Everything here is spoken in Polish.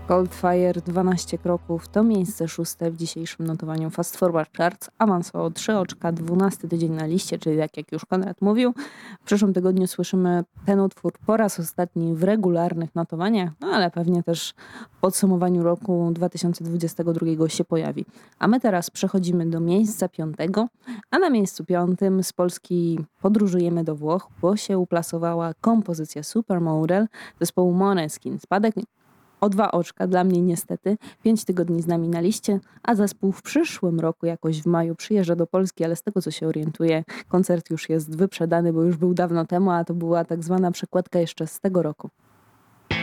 Coldfire 12 kroków to miejsce 6 w dzisiejszym notowaniu Fast Forward Charts. Awans o 3 oczka, 12 tydzień na liście, czyli jak już Konrad mówił. W przyszłym tygodniu słyszymy ten utwór po raz ostatni w regularnych notowaniach, no ale pewnie też w podsumowaniu roku 2022 się pojawi. A my teraz przechodzimy do miejsca 5, a na miejscu 5 z Polski podróżujemy do Włoch, bo się uplasowała kompozycja Supermodel zespołu Måneskin. Spadek o 2 oczka, dla mnie niestety. 5 tygodni z nami na liście, a zespół w przyszłym roku, jakoś w maju, przyjeżdża do Polski, ale z tego co się orientuję, koncert już jest wyprzedany, bo już był dawno temu, a to była tak zwana przekładka jeszcze z tego roku.